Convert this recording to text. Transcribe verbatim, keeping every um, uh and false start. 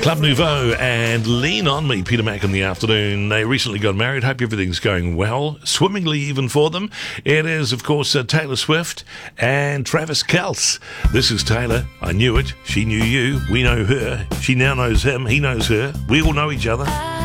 Club Nouveau and Lean On Me, Peter Mac in the afternoon. They recently got married. Hope everything's going well, swimmingly even for them. It is, of course, uh, Taylor Swift and Travis Kelce. This is Taylor. I knew it. She knew you. We know her. She now knows him. He knows her. We all know each other.